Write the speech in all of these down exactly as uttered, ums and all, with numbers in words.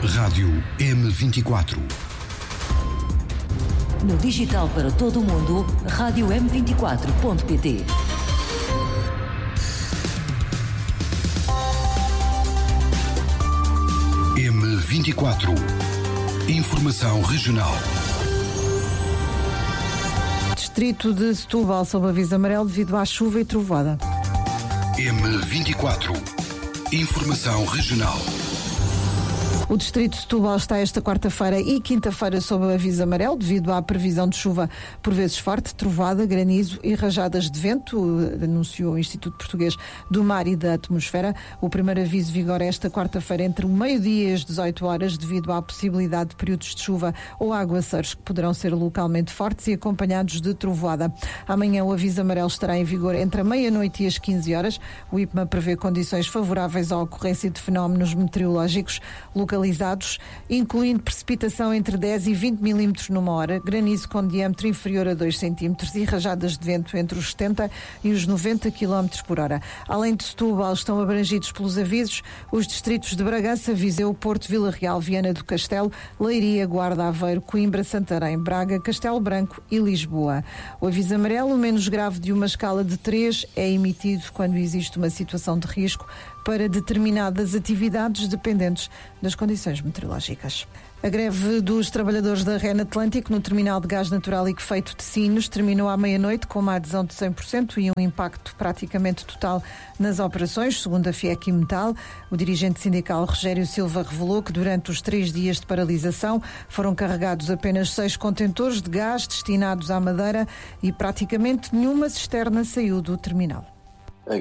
Rádio M vinte e quatro. No digital para todo o mundo, rádio m vinte e quatro ponto pt. M vinte e quatro. Informação regional. Distrito de Setúbal sob aviso amarelo devido à chuva e trovoada. M vinte e quatro. Informação regional. O Distrito de Setúbal está esta quarta-feira e quinta-feira sob aviso amarelo devido à previsão de chuva por vezes forte, trovoada, granizo e rajadas de vento, anunciou o Instituto Português do Mar e da Atmosfera. O primeiro aviso vigora esta quarta-feira entre o meio-dia e as dezoito horas devido à possibilidade de períodos de chuva ou aguaceiros que poderão ser localmente fortes e acompanhados de trovoada. Amanhã o aviso amarelo estará em vigor entre a meia-noite e as quinze horas. O I P M A prevê condições favoráveis à ocorrência de fenómenos meteorológicos localizados, incluindo precipitação entre dez e vinte milímetros numa hora, granizo com diâmetro inferior a dois centímetros e rajadas de vento entre os setenta e os noventa quilómetros por hora. Além de Setúbal, estão abrangidos pelos avisos os distritos de Bragança, Viseu, Porto, Vila Real, Viana do Castelo, Leiria, Guarda, Aveiro, Coimbra, Santarém, Braga, Castelo Branco e Lisboa. O aviso amarelo, o menos grave de uma escala de três, é emitido quando existe uma situação de risco para determinadas atividades dependentes das condições meteorológicas. A greve dos trabalhadores da REN Atlântico no terminal de gás natural e liquefeito de Sines terminou à meia-noite com uma adesão de cem por cento e um impacto praticamente total nas operações, segundo a FIEC Metal. O dirigente sindical Rogério Silva revelou que durante os três dias de paralisação foram carregados apenas seis contentores de gás destinados à Madeira e praticamente nenhuma cisterna saiu do terminal. A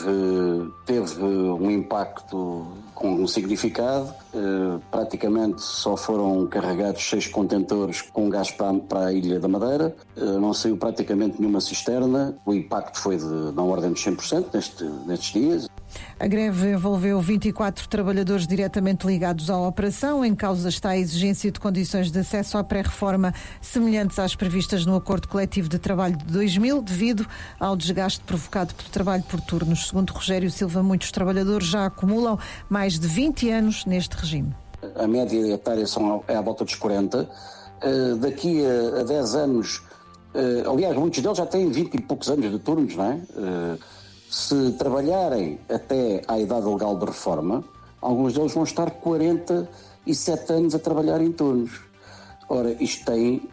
greve teve um impacto com um significado. Praticamente só foram carregados seis contentores com gás para a Ilha da Madeira. Não saiu praticamente nenhuma cisterna. O impacto foi de, na ordem dos cem por cento neste, nestes dias. A greve envolveu vinte e quatro trabalhadores diretamente ligados à operação. Em causa está a exigência de condições de acesso à pré-reforma semelhantes às previstas no Acordo Coletivo de Trabalho de dois mil, devido ao desgaste provocado pelo trabalho por turnos. Segundo Rogério Silva, muitos trabalhadores já acumulam mais de vinte anos neste regime. A média etária são, é à volta dos quarenta. Uh, daqui a, a dez anos, uh, aliás, muitos deles já têm vinte e poucos anos de turnos, não é? Uh, Se trabalharem até à idade legal de reforma, alguns deles vão estar quarenta e sete anos a trabalhar em turnos. Ora, isto tem,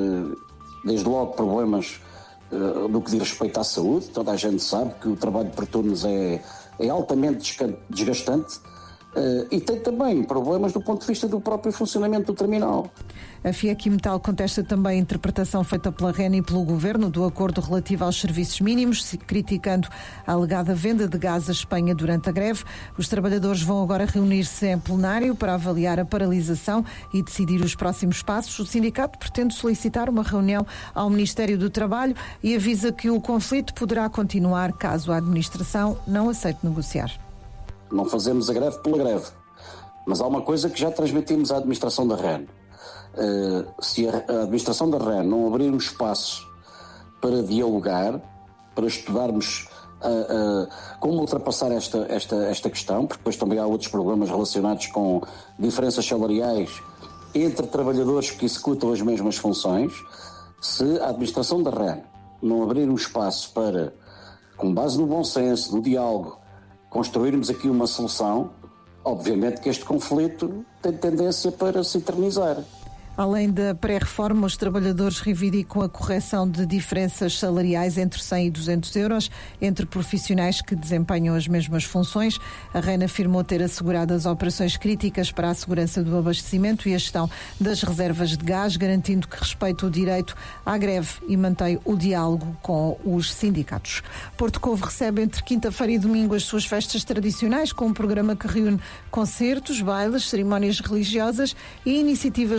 desde logo, problemas no que diz respeito à saúde. Toda a gente sabe que o trabalho por turnos é, é altamente desgastante. Uh, e tem também problemas do ponto de vista do próprio funcionamento do terminal. A FIEC Metal contesta também a interpretação feita pela REN e pelo Governo do acordo relativo aos serviços mínimos, criticando a alegada venda de gás à Espanha durante a greve. Os trabalhadores vão agora reunir-se em plenário para avaliar a paralisação e decidir os próximos passos. O sindicato pretende solicitar uma reunião ao Ministério do Trabalho e avisa que o conflito poderá continuar caso a administração não aceite negociar. Não fazemos a greve pela greve, mas há uma coisa que já transmitimos à administração da REN. Uh, se a, a administração da REN não abrir um espaço para dialogar, para estudarmos uh, uh, como ultrapassar esta, esta, esta questão, porque depois também há outros problemas relacionados com diferenças salariais entre trabalhadores que executam as mesmas funções, se a administração da REN não abrir um espaço para, com base no bom senso, no diálogo, construirmos aqui uma solução, obviamente que este conflito tem tendência para se eternizar. Além da pré-reforma, os trabalhadores reivindicam a correção de diferenças salariais entre cem e duzentos euros entre profissionais que desempenham as mesmas funções. A REN afirmou ter assegurado as operações críticas para a segurança do abastecimento e a gestão das reservas de gás, garantindo que respeita o direito à greve e mantém o diálogo com os sindicatos. Porto Covo recebe entre quinta-feira e domingo as suas festas tradicionais, com um programa que reúne concertos, bailes, cerimónias religiosas e iniciativas ligadas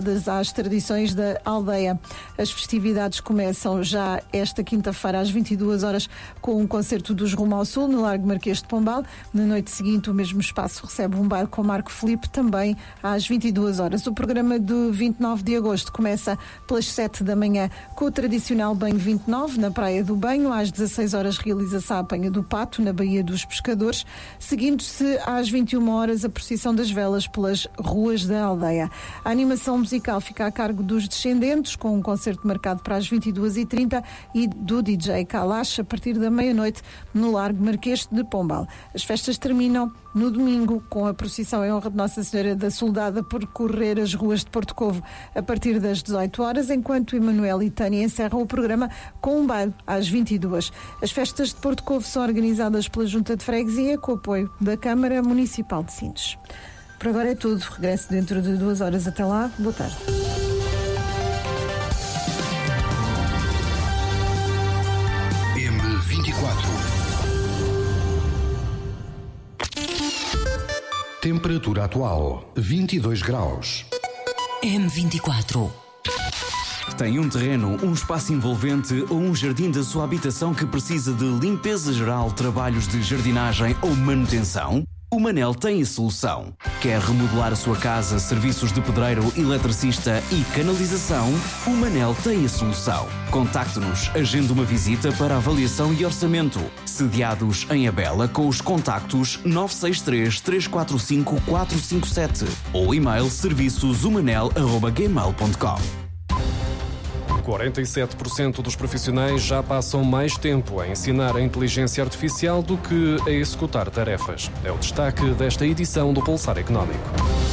ligadas às tradições da aldeia. As festividades começam já esta quinta-feira às vinte e duas horas com um concerto dos Rumo ao Sul no Largo Marquês de Pombal. Na noite seguinte, o mesmo espaço recebe um baile com Marco Filipe, também às vinte e duas horas. O programa do vinte e nove de agosto começa pelas sete da manhã com o tradicional banho vinte e nove na Praia do Banho. Às dezasseis horas realiza-se a apanha do pato na Baía dos Pescadores, seguindo-se às vinte e uma horas a procissão das velas pelas ruas da aldeia. A animação musical fica a cargo dos Descendentes, com um concerto marcado para as vinte e duas e trinta e do D J Kalash a partir da meia-noite no Largo Marquês de Pombal. As festas terminam no domingo com a procissão em honra de Nossa Senhora da Soldada por correr as ruas de Porto Covo a partir das dezoito horas, enquanto Emanuel e Tânia encerram o programa com um baile às vinte e duas. As festas de Porto Covo são organizadas pela Junta de Freguesia com o apoio da Câmara Municipal de Sines. Por agora é tudo. Regresso dentro de duas horas. Até lá. Boa tarde. M vinte e quatro. Temperatura atual vinte e dois graus. M vinte e quatro. Tem um terreno, um espaço envolvente ou um jardim da sua habitação que precisa de limpeza geral, trabalhos de jardinagem ou manutenção? O Manel tem a solução. Quer remodelar a sua casa, serviços de pedreiro, eletricista e canalização? O Manel tem a solução. Contacte-nos, agende uma visita para avaliação e orçamento. Sediados em Abela com os contactos nove seis três, três quatro cinco, quatro cinco sete ou e-mail serviços umanel arroba gmail ponto com. quarenta e sete por cento dos profissionais já passam mais tempo a ensinar a inteligência artificial do que a executar tarefas. É o destaque desta edição do Pulsar Económico.